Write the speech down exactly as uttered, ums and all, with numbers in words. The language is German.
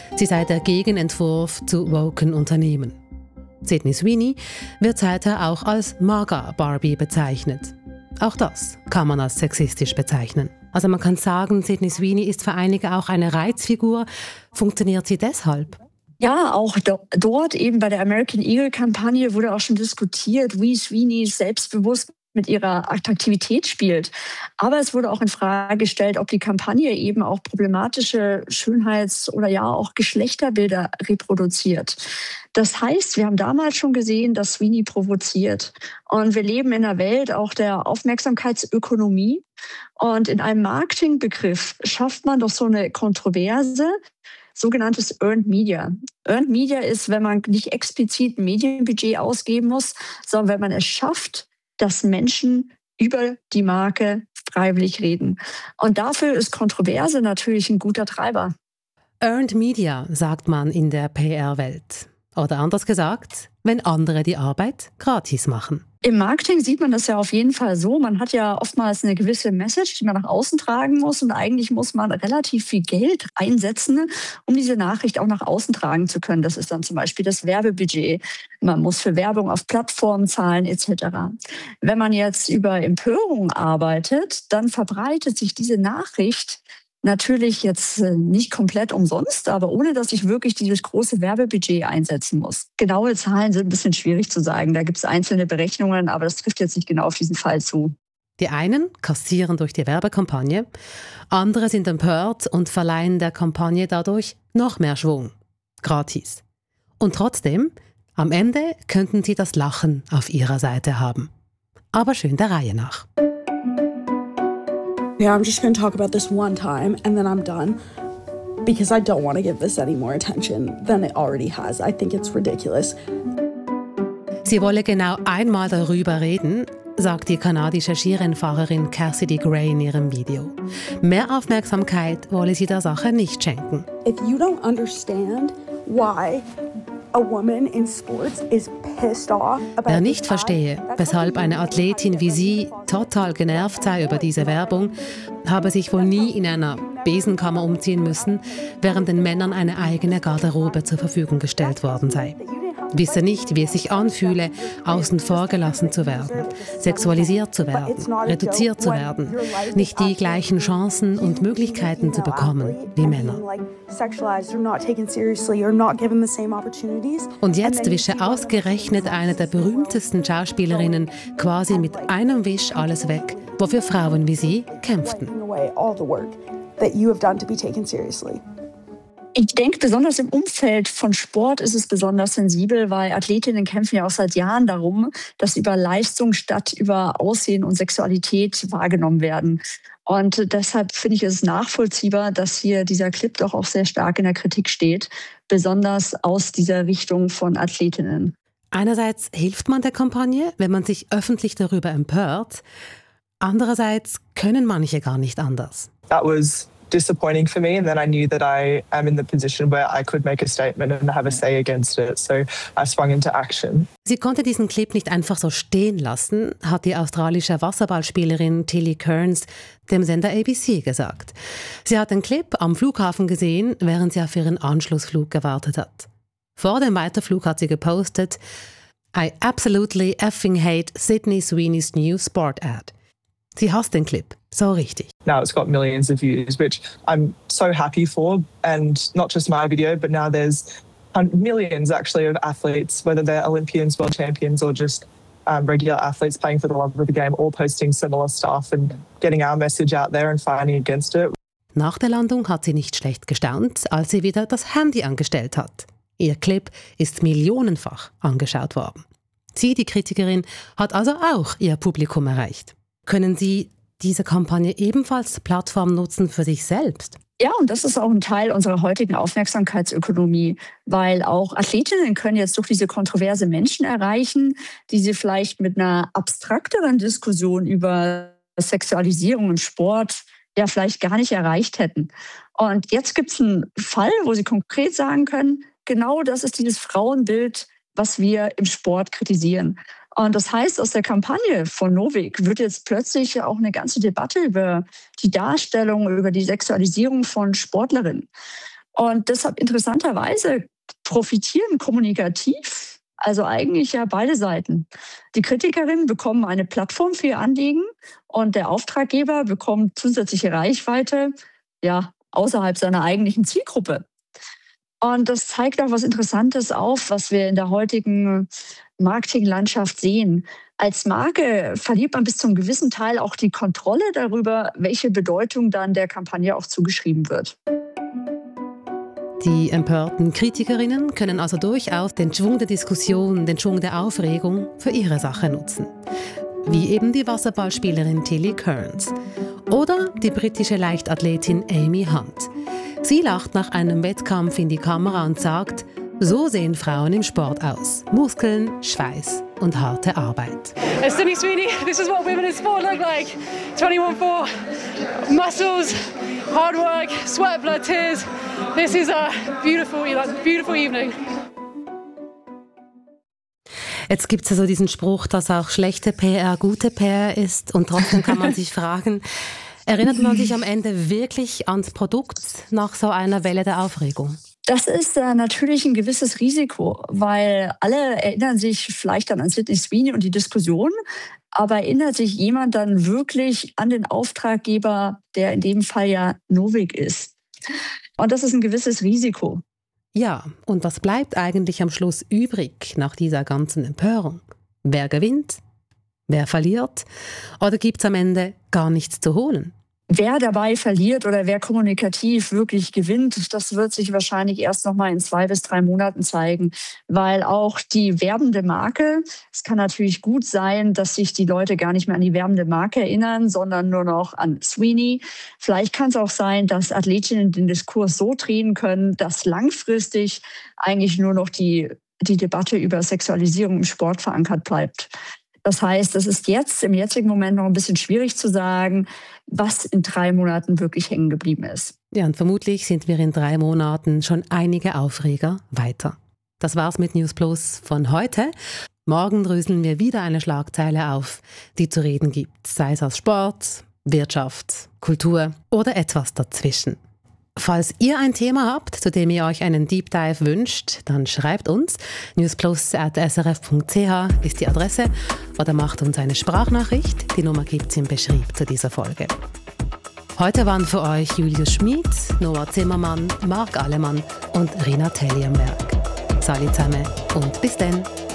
sie sei der Gegenentwurf zu woken Unternehmen. Sydney Sweeney wird seither auch als MAGA Barbie bezeichnet. Auch das kann man als sexistisch bezeichnen. Also man kann sagen, Sydney Sweeney ist für einige auch eine Reizfigur. Funktioniert sie deshalb? Ja, auch do- dort eben bei der American Eagle-Kampagne wurde auch schon diskutiert, wie Sweeney selbstbewusst mit ihrer Attraktivität spielt. Aber es wurde auch in Frage gestellt, ob die Kampagne eben auch problematische Schönheits- oder ja auch Geschlechterbilder reproduziert. Das heißt, wir haben damals schon gesehen, dass Sweeney provoziert. Und wir leben in einer Welt auch der Aufmerksamkeitsökonomie. Und in einem Marketingbegriff schafft man doch so eine Kontroverse, sogenanntes Earned Media. Earned Media ist, wenn man nicht explizit ein Medienbudget ausgeben muss, sondern wenn man es schafft, dass Menschen über die Marke freiwillig reden. Und dafür ist Kontroverse natürlich ein guter Treiber. Earned Media sagt man in der P R-Welt. Oder anders gesagt, wenn andere die Arbeit gratis machen. Im Marketing sieht man das ja auf jeden Fall so. Man hat ja oftmals eine gewisse Message, die man nach außen tragen muss. Und eigentlich muss man relativ viel Geld einsetzen, um diese Nachricht auch nach außen tragen zu können. Das ist dann zum Beispiel das Werbebudget. Man muss für Werbung auf Plattformen zahlen et cetera. Wenn man jetzt über Empörung arbeitet, dann verbreitet sich diese Nachricht natürlich jetzt nicht komplett umsonst, aber ohne, dass ich wirklich dieses große Werbebudget einsetzen muss. Genaue Zahlen sind ein bisschen schwierig zu sagen. Da gibt es einzelne Berechnungen, aber das trifft jetzt nicht genau auf diesen Fall zu. Die einen kassieren durch die Werbekampagne, andere sind empört und verleihen der Kampagne dadurch noch mehr Schwung. Gratis. Und trotzdem, am Ende könnten sie das Lachen auf ihrer Seite haben. Aber schön der Reihe nach. Yeah, I'm just going to talk about this one time and then I'm done because I don't want to give this any more attention than it already has. I think it's ridiculous. Sie wolle genau einmal darüber reden, sagt die kanadische Skirennfahrerin Cassidy Gray in ihrem Video. Mehr Aufmerksamkeit wolle sie der Sache nicht schenken. If you don't understand why a woman in sports is pissed off about Wer nicht verstehe, weshalb eine Athletin wie sie total genervt sei über diese Werbung, habe sich wohl nie in einer Besenkammer umziehen müssen, während den Männern eine eigene Garderobe zur Verfügung gestellt worden sei. Wisse nicht, wie es sich anfühle, außen vor gelassen zu werden, sexualisiert zu werden, reduziert zu werden, nicht die gleichen Chancen und Möglichkeiten zu bekommen wie Männer. Und jetzt wische ausgerechnet eine der berühmtesten Schauspielerinnen quasi mit einem Wisch alles weg, wofür Frauen wie sie kämpften. Ich denke, besonders im Umfeld von Sport ist es besonders sensibel, weil Athletinnen kämpfen ja auch seit Jahren darum, dass über Leistung statt über Aussehen und Sexualität wahrgenommen werden. Und deshalb finde ich es nachvollziehbar, dass hier dieser Clip doch auch sehr stark in der Kritik steht, besonders aus dieser Richtung von Athletinnen. Einerseits hilft man der Kampagne, wenn man sich öffentlich darüber empört. Andererseits können manche gar nicht anders. That was disappointing for me, and then I knew that I am in the position where I could make a statement and have a say against it, so I swung into action. Sie konnte diesen Clip nicht einfach so stehen lassen, hat die australische Wasserballspielerin Tilly Kearns dem Sender A B C gesagt. Sie hat den Clip am Flughafen gesehen, während sie auf ihren Anschlussflug gewartet hat. Vor dem Weiterflug hat sie gepostet: I absolutely effing hate Sydney Sweeney's new sport ad. Sie hasst den Clip, so richtig. Now it's got millions of views, which I'm so happy for. And not just my video, but now there's millions actually of athletes, whether they're Olympians, world champions, or just um, regular athletes playing for the love of the game, all posting similar stuff and getting our message out there and fighting against it. Nach der Landung hat sie nicht schlecht gestaunt, als sie wieder das Handy angestellt hat. Ihr Clip ist millionenfach angeschaut worden. Sie, die Kritikerin, hat also auch ihr Publikum erreicht. Können Sie diese Kampagne ebenfalls zur Plattform nutzen für sich selbst? Ja, und das ist auch ein Teil unserer heutigen Aufmerksamkeitsökonomie, weil auch Athletinnen können jetzt durch diese kontroverse Menschen erreichen, die sie vielleicht mit einer abstrakteren Diskussion über Sexualisierung im Sport ja vielleicht gar nicht erreicht hätten. Und jetzt gibt es einen Fall, wo sie konkret sagen können, genau das ist dieses Frauenbild, was wir im Sport kritisieren. Und das heißt, aus der Kampagne von Novik wird jetzt plötzlich auch eine ganze Debatte über die Darstellung, über die Sexualisierung von Sportlerinnen. Und deshalb interessanterweise profitieren kommunikativ, also eigentlich ja beide Seiten. Die Kritikerinnen bekommen eine Plattform für ihr Anliegen und der Auftraggeber bekommt zusätzliche Reichweite, ja, außerhalb seiner eigentlichen Zielgruppe. Und das zeigt auch was Interessantes auf, was wir in der heutigen Marketinglandschaft sehen. Als Marke verliert man bis zum gewissen Teil auch die Kontrolle darüber, welche Bedeutung dann der Kampagne auch zugeschrieben wird. Die empörten Kritikerinnen können also durchaus den Schwung der Diskussion, den Schwung der Aufregung für ihre Sache nutzen. Wie eben die Wasserballspielerin Tilly Kearns oder die britische Leichtathletin Amy Hunt. Sie lacht nach einem Wettkampf in die Kamera und sagt, so sehen Frauen im Sport aus. Muskeln, Schweiß und harte Arbeit. As Sydney Sweeney, this is what women in sport look like. twenty-one four, muscles, hard work, sweat, blood, tears. This is a beautiful, beautiful evening. Jetzt gibt es also diesen Spruch, dass auch schlechte P R gute P R ist und trotzdem kann man sich fragen, erinnert man sich am Ende wirklich ans Produkt nach so einer Welle der Aufregung? Das ist äh, natürlich ein gewisses Risiko, weil alle erinnern sich vielleicht dann an Sydney Sweeney und die Diskussion, aber erinnert sich jemand dann wirklich an den Auftraggeber, der in dem Fall ja Novik ist? Und das ist ein gewisses Risiko. Ja, und was bleibt eigentlich am Schluss übrig nach dieser ganzen Empörung? Wer gewinnt? Wer verliert? Oder gibt es am Ende gar nichts zu holen? Wer dabei verliert oder wer kommunikativ wirklich gewinnt, das wird sich wahrscheinlich erst noch mal in zwei bis drei Monaten zeigen, weil auch die werbende Marke, es kann natürlich gut sein, dass sich die Leute gar nicht mehr an die werbende Marke erinnern, sondern nur noch an Sweeney. Vielleicht kann es auch sein, dass Athletinnen den Diskurs so drehen können, dass langfristig eigentlich nur noch die, die Debatte über Sexualisierung im Sport verankert bleibt. Das heißt, es ist jetzt im jetzigen Moment noch ein bisschen schwierig zu sagen, was in drei Monaten wirklich hängen geblieben ist. Ja, und vermutlich sind wir in drei Monaten schon einige Aufreger weiter. Das war's mit News Plus von heute. Morgen dröseln wir wieder eine Schlagzeile auf, die zu reden gibt, sei es aus Sport, Wirtschaft, Kultur oder etwas dazwischen. Falls ihr ein Thema habt, zu dem ihr euch einen Deep Dive wünscht, dann schreibt uns. newsplus at s r f punkt c h ist die Adresse oder macht uns eine Sprachnachricht. Die Nummer gibt es im Beschrieb zu dieser Folge. Heute waren für euch Julius Schmid, Noah Zimmermann, Marc Alemann und Rina Tellienberg. Salut zusammen und bis dann.